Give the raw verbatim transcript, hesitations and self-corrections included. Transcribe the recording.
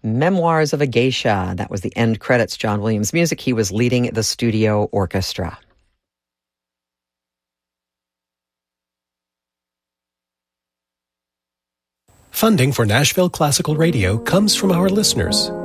Memoirs of a Geisha. That was the end credits. John Williams music. He was leading the studio orchestra. Funding for Nashville Classical Radio comes from our listeners